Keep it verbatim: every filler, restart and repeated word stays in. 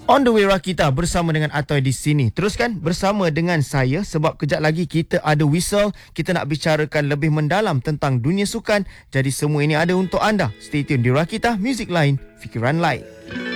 On the way Rakita bersama dengan Atoy di sini. Teruskan bersama dengan saya sebab kejap lagi kita ada whistle. Kita nak bicarakan lebih mendalam tentang dunia sukan. Jadi semua ini ada untuk anda. Stay tune di Rakita, Music Lain, Fikiran Lain.